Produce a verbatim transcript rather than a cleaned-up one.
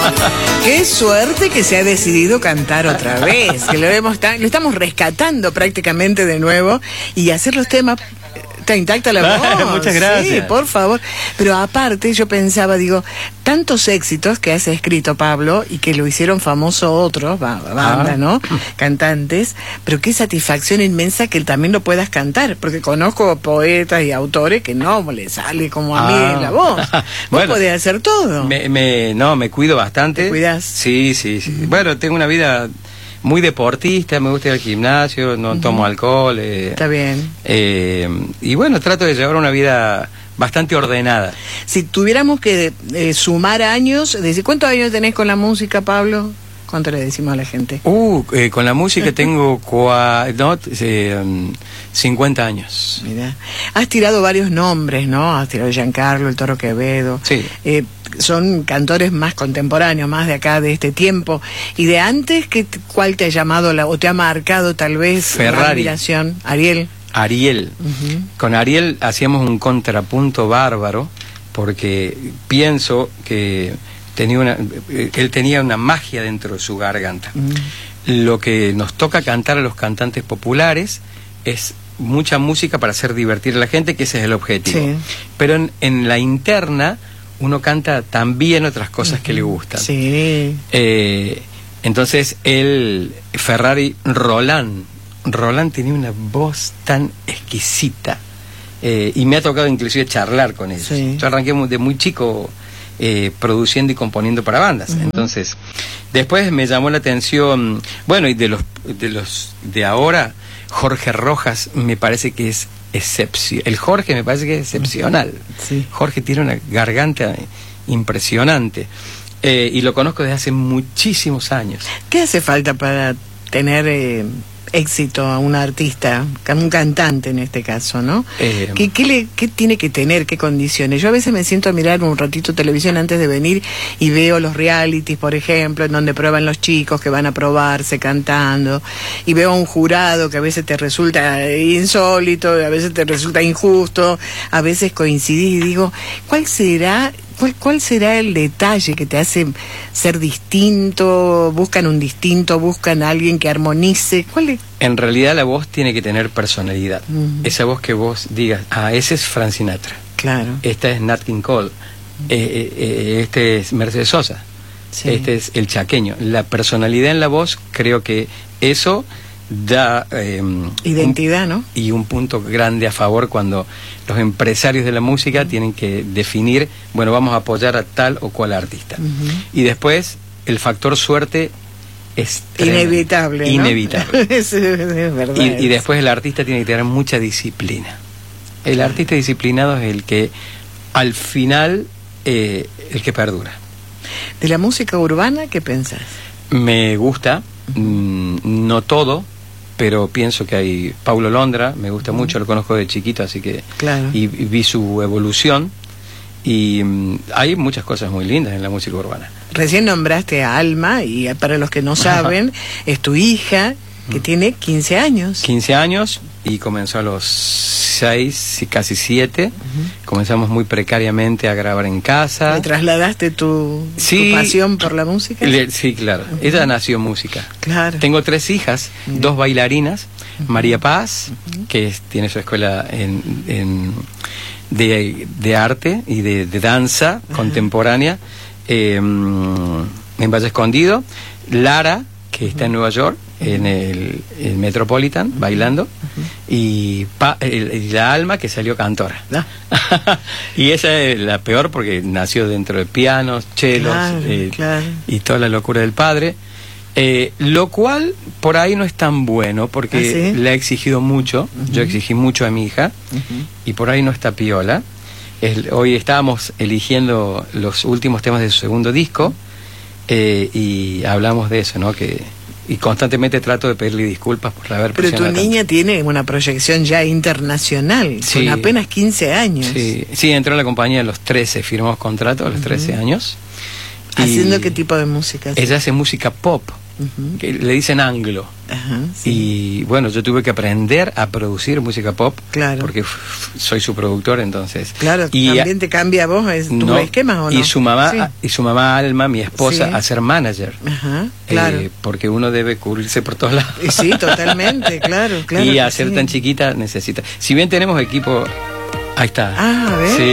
Qué suerte que se ha decidido cantar otra vez, que lo, hemos, lo estamos rescatando prácticamente de nuevo y hacer los temas. Está intacta la voz. Muchas gracias. Sí, por favor. Pero aparte yo pensaba, digo, tantos éxitos que has escrito, Pablo, y que lo hicieron famoso otros, banda, ah. ¿no? Cantantes, pero qué satisfacción inmensa que también lo puedas cantar, porque conozco poetas y autores que no le sale como a ah. mí la voz. Vos bueno, podés hacer todo. Me, me, no, me cuido bastante. ¿Te cuidás? Sí, sí, sí. Uh-huh. Bueno, tengo una vida muy deportista, me gusta ir al gimnasio, no uh-huh. tomo alcohol. Eh, Está bien. Eh, y bueno, trato de llevar una vida bastante ordenada. Si tuviéramos que eh, sumar años, decir, ¿cuántos años tenés con la música, Pablo? ¿Cuánto le decimos a la gente? Uh, eh, con la música tengo cua, no, eh, cincuenta años. Mira, has tirado varios nombres, ¿no? Has tirado Giancarlo, el Toro Quevedo. Sí. Eh, son cantores más contemporáneos, más de acá, de este tiempo. ¿Y de antes, qué, cuál te ha llamado la, o te ha marcado tal vez Ferrari. La admiración? Ariel. Ariel. Uh-huh. Con Ariel hacíamos un contrapunto bárbaro, porque pienso que tenía una, él tenía una magia dentro de su garganta. Uh-huh. Lo que nos toca cantar a los cantantes populares es mucha música para hacer divertir a la gente, que ese es el objetivo. Sí. Pero en, en la interna uno canta también otras cosas uh-huh. que le gustan. Sí. Eh, entonces él, Ferrari, Roland, Roland tenía una voz tan exquisita eh, y me ha tocado inclusive charlar con ellos. Sí. Yo arranqué de muy chico eh, produciendo y componiendo para bandas. Uh-huh. Entonces, después me llamó la atención, bueno, y de los de los de ahora, Jorge Rojas me parece que es excepcional. El Jorge me parece que es excepcional. Sí. Jorge tiene una garganta impresionante eh, y lo conozco desde hace muchísimos años. ¿Qué hace falta para tener eh, éxito a un artista, a un cantante en este caso, ¿no? Eh, ¿Qué, qué, le, ¿Qué tiene que tener? ¿Qué condiciones? Yo a veces me siento a mirar un ratito televisión antes de venir y veo los realities, por ejemplo, en donde prueban los chicos que van a probarse cantando, y veo a un jurado que a veces te resulta insólito, a veces te resulta injusto, a veces coincidís y digo, ¿cuál será... ¿Cuál, ¿Cuál será el detalle que te hace ser distinto? ¿Buscan un distinto? ¿Buscan a alguien que armonice? ¿Cuál es? En realidad la voz tiene que tener personalidad. Uh-huh. Esa voz que vos digas, ah, ese es Frank Sinatra. Claro. Esta es Nat King Cole. Uh-huh. eh, eh, este es Mercedes Sosa. Sí. Este es el chaqueño. La personalidad en la voz, creo que eso da eh, identidad, un, ¿no? Y un punto grande a favor cuando los empresarios de la música uh-huh. tienen que definir, bueno, vamos a apoyar a tal o cual artista. Uh-huh. Y después el factor suerte es inevitable, ¿no? Inevitable. es, es verdad, y, y después el artista tiene que tener mucha disciplina. El artista disciplinado es el que al final eh, el que perdura. ¿De la música urbana qué pensás? Me gusta, uh-huh. mmm, no todo, pero pienso que hay Paulo Londra, me gusta uh-huh. mucho, lo conozco de chiquito, así que claro. y, y vi su evolución y um, hay muchas cosas muy lindas en la música urbana. Recién nombraste a Alma, y para los que no saben, es tu hija, que uh-huh. tiene quince años. quince años y comenzó a los seis, casi siete. Uh-huh. Comenzamos muy precariamente a grabar en casa. ¿Le trasladaste tu, sí, tu pasión por la música? Le, sí, claro. Uh-huh. Ella nació música. Claro. Tengo tres hijas, uh-huh. dos bailarinas. Uh-huh. María Paz, uh-huh. que es, tiene su escuela en, en, de, de arte y de, de danza uh-huh. contemporánea eh, en Valle Escondido. Lara, que está uh-huh. en Nueva York, en el, el Metropolitan, uh-huh. bailando, uh-huh. y pa, el, el, la Alma, que salió cantora. Ah. Y esa es la peor porque nació dentro de pianos, chelos, claro, eh, claro. y toda la locura del padre. Eh, lo cual por ahí no es tan bueno porque ¿Ah, sí? le ha exigido mucho. Uh-huh. Yo exigí mucho a mi hija uh-huh. y por ahí no está piola. Es, hoy estábamos eligiendo los últimos temas de su segundo disco eh, y hablamos de eso, ¿no? Que y constantemente trato de pedirle disculpas por haber Pero tu niña tanto. Tiene una proyección ya internacional, sí, con apenas quince años. Sí, sí, entró en la compañía a los trece, firmamos contrato a los uh-huh. trece años. ¿Haciendo qué tipo de música? Ella hace música pop. uh-huh. que le dicen anglo. Uh-huh, sí. Y bueno, yo tuve que aprender a producir música pop, claro. porque f- soy su productor, entonces. Claro, y también a, te cambia a vos es, tu no, esquema, ¿o no? Y su mamá, sí. y su mamá Alma, mi esposa, sí. a ser manager. Ajá, claro. Eh, porque uno debe cubrirse por todos lados. Sí, totalmente, claro, claro. Y a ser sí. tan chiquita necesita. Si bien tenemos equipo, ahí está. Ah, a ver. Sí.